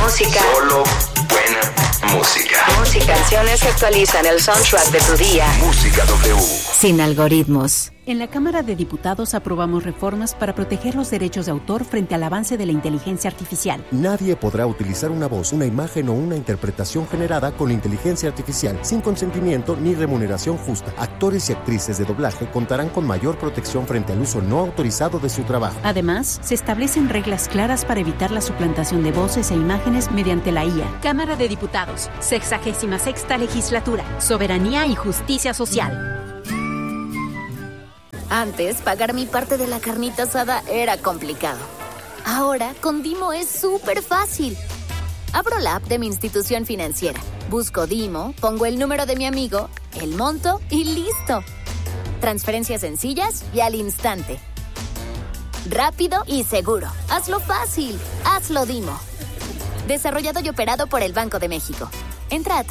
Música. Solo buena música. Canciones que actualizan el soundtrack de tu día. Música W. Sin algoritmos. En la Cámara de Diputados aprobamos reformas para proteger los derechos de autor frente al avance de la inteligencia artificial. Nadie podrá utilizar una voz, una imagen o una interpretación generada con inteligencia artificial sin consentimiento ni remuneración justa. Actores y actrices de doblaje contarán con mayor protección frente al uso no autorizado de su trabajo. Además, se establecen reglas claras para evitar la suplantación de voces e imágenes mediante la IA. Cámara de Diputados, 66ª Legislatura, Soberanía y Justicia Social. Antes, pagar mi parte de la carnita asada era complicado. Ahora, con Dimo es súper fácil. Abro la app de mi institución financiera, busco Dimo, pongo el número de mi amigo, el monto y ¡listo! Transferencias sencillas y al instante. Rápido y seguro. Hazlo fácil. Hazlo Dimo. Desarrollado y operado por el Banco de México. Entra a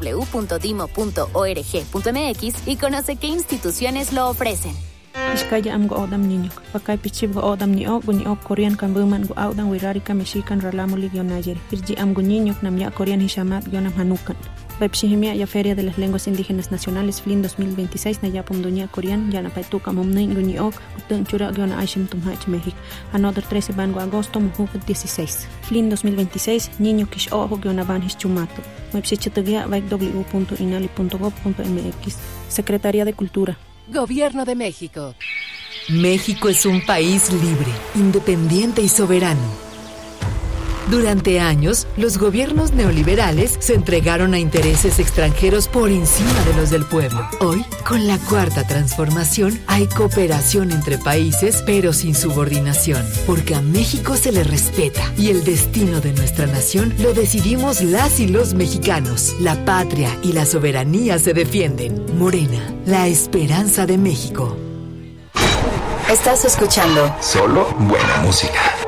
www.dimo.org.mx y conoce qué instituciones lo ofrecen. Iskaya am go odam niño, pakay pichib go odam ni ok Korean kan buman go audan wirari ka mexican ralamuli gyonayer. Irji am go niño namya Korean hishamat gyonam hanukan. Pepsihimia ya Feria de las Lenguas Indígenas Nacionales FLIN 2026 na yapum dunia Korean yana paituka momnin guni ok utun chura gyona aishim tumhach México. Another 13 bango agosto mujuk 16. FLIN 2026 niño kish ojo gyona van hischumato. Website www.inali.gov.mx. Secretaría de Cultura. Gobierno de México. México es un país libre, independiente y soberano. Durante años, los gobiernos neoliberales se entregaron a intereses extranjeros por encima de los del pueblo. Hoy, con la Cuarta Transformación, hay cooperación entre países, pero sin subordinación, porque a México se le respeta y el destino de nuestra nación lo decidimos las y los mexicanos. La patria y la soberanía se defienden. Morena, la esperanza de México. Estás escuchando Solo buena música.